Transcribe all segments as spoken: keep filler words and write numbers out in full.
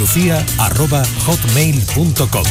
lucía arroba hotmail punto com.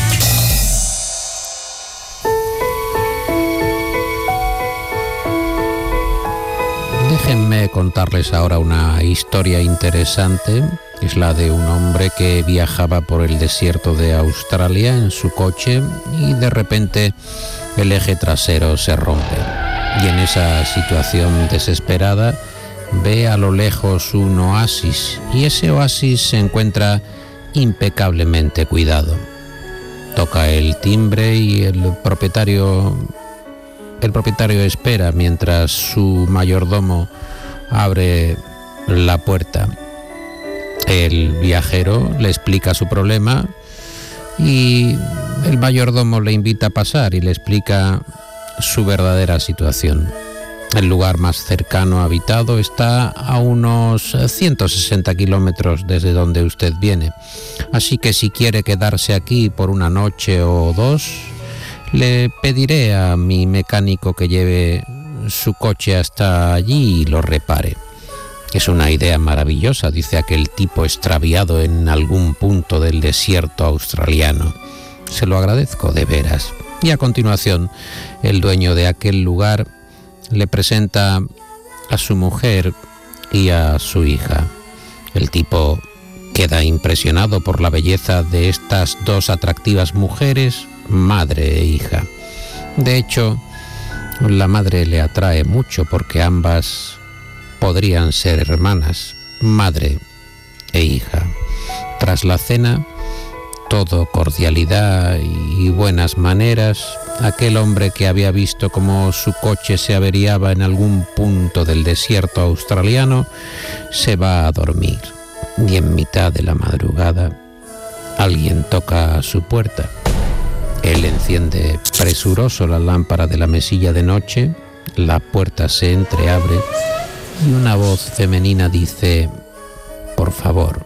Déjenme contarles ahora una historia interesante. Es la de un hombre que viajaba por el desierto de Australia en su coche y de repente el eje trasero se rompe. Y en esa situación desesperada ve a lo lejos un oasis y ese oasis se encuentra impecablemente cuidado. Toca el timbre y el propietario, el propietario espera mientras su mayordomo abre la puerta. El viajero le explica su problema y el mayordomo le invita a pasar y le explica su verdadera situación. El lugar más cercano habitado está a unos ciento sesenta kilómetros desde donde usted viene. Así que si quiere quedarse aquí por una noche o dos, le pediré a mi mecánico que lleve su coche hasta allí y lo repare. Es una idea maravillosa, dice aquel tipo extraviado en algún punto del desierto australiano. Se lo agradezco de veras. Y a continuación, el dueño de aquel lugar le presenta a su mujer y a su hija. El tipo queda impresionado por la belleza de estas dos atractivas mujeres, madre e hija. De hecho, la madre le atrae mucho porque ambas podrían ser hermanas, madre e hija. Tras la cena, todo cordialidad y buenas maneras, aquel hombre que había visto cómo su coche se averiaba en algún punto del desierto australiano se va a dormir. Y en mitad de la madrugada, alguien toca a su puerta. Él enciende presuroso la lámpara de la mesilla de noche, la puerta se entreabre y una voz femenina dice: por favor,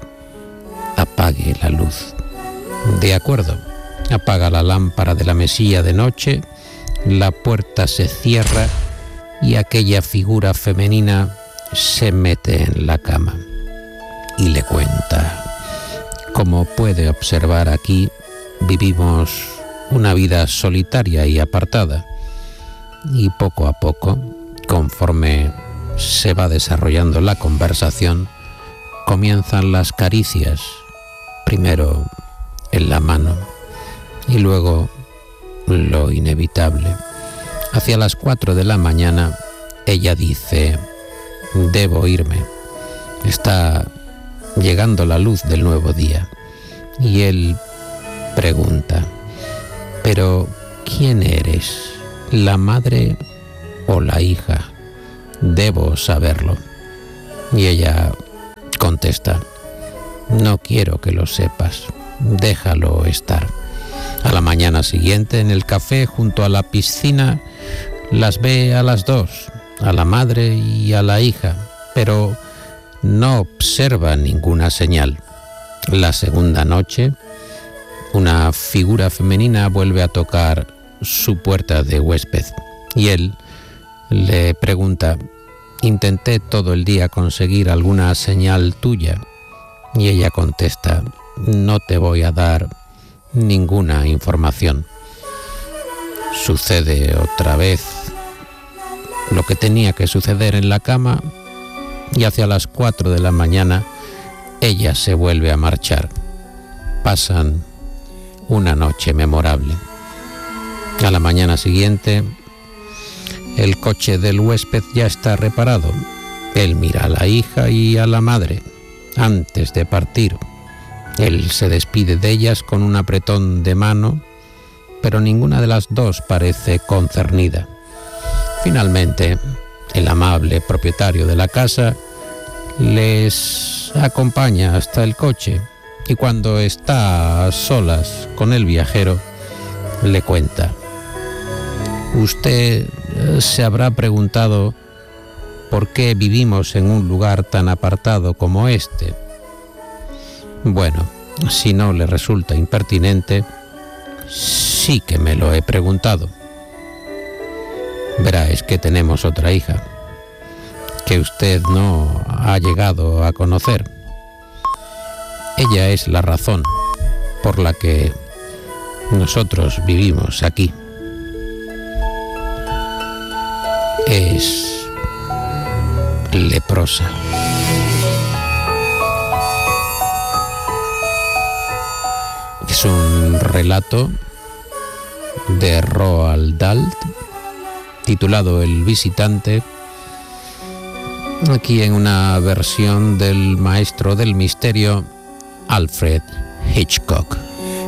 apague la luz. De acuerdo, apaga la lámpara de la mesilla de noche, la puerta se cierra y aquella figura femenina se mete en la cama y le cuenta: como puede observar aquí, vivimos una vida solitaria y apartada, y poco a poco, conforme se va desarrollando la conversación, comienzan las caricias, primero en la mano y luego lo inevitable. Hacia las cuatro de la mañana, ella dice: debo irme, está llegando la luz del nuevo día. Y él pregunta: pero ¿quién eres? ¿La madre o la hija? Debo saberlo. Y ella contesta: no quiero que lo sepas, déjalo estar. A la mañana siguiente, en el café junto a la piscina, las ve a las dos, a la madre y a la hija, pero no observa ninguna señal. La segunda noche, una figura femenina vuelve a tocar su puerta de huésped y él le pregunta: intenté todo el día conseguir alguna señal tuya. Y ella contesta: no te voy a dar ninguna información. Sucede otra vez lo que tenía que suceder en la cama y hacia las cuatro de la mañana ella se vuelve a marchar. Pasan una noche memorable. A la mañana siguiente, el coche del huésped ya está reparado. Él mira a la hija y a la madre antes de partir. Él se despide de ellas con un apretón de mano, pero ninguna de las dos parece concernida. Finalmente, el amable propietario de la casa les acompaña hasta el coche y cuando está a solas con el viajero, le cuenta: usted se habrá preguntado por qué vivimos en un lugar tan apartado como este. Bueno, si no le resulta impertinente, sí que me lo he preguntado. Verá, es que tenemos otra hija que usted no ha llegado a conocer. Ella es la razón por la que nosotros vivimos aquí. Es leprosa. Es un relato de Roald Dahl titulado El visitante, aquí en una versión del maestro del misterio Alfred Hitchcock.